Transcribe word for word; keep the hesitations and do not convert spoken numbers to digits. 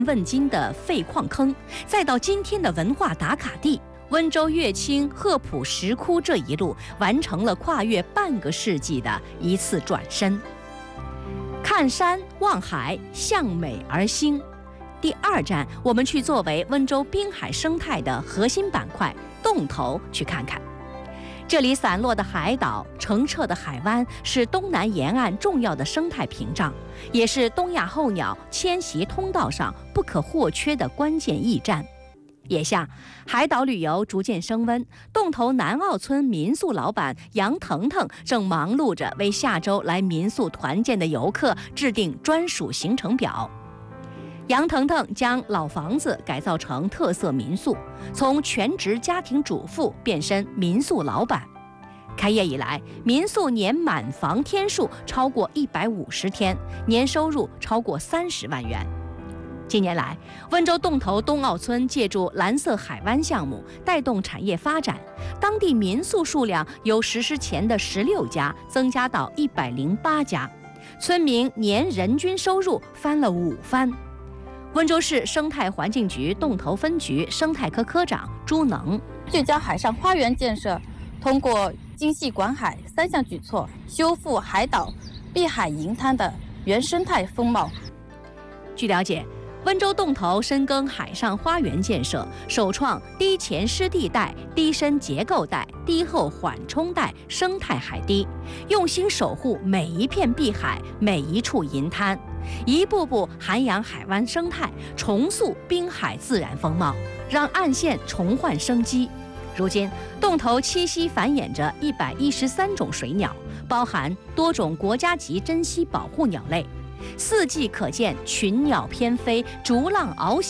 问津的废矿坑，再到今天的文化打卡地温州乐清鹤浦石窟，这一路完成了跨越半个世纪的一次转身。看山望海，向美而兴。第二站，我们去作为温州滨海生态的核心板块洞头去看看。这里散落的海岛、澄澈的海湾，是东南沿岸重要的生态屏障，也是东亚候鸟迁徙通道上不可或缺的关键驿站。眼下，海岛旅游逐渐升温，洞头南澳村民宿老板杨腾腾正忙碌着为下周来民宿团建的游客制定专属行程表。杨腾腾将老房子改造成特色民宿，从全职家庭主妇变身民宿老板。开业以来，民宿年满房天数超过一百五十天，年收入超过三十万元。近年来，温州洞头东澳村借助蓝色海湾项目带动产业发展，当地民宿数量由实施前的十六家增加到一百零八家，村民年人均收入翻了五番。温州市生态环境局洞头分局生态科科长朱能聚焦海上花园建设，通过精细管海三项举措，修复海岛、碧海银滩的原生态风貌。 据了解，温州洞头深耕海上花园建设，首创低前湿地带、低深结构带、低后缓冲带生态海堤，用心守护每一片碧海、每一处银滩，一步步涵养海湾生态，重塑滨海自然风貌，让岸线重焕生机。如今，洞头栖息繁衍着一百一十三种水鸟，包含多种国家级珍稀保护鸟类，四季可见群鸟翩飞，逐浪翱翔。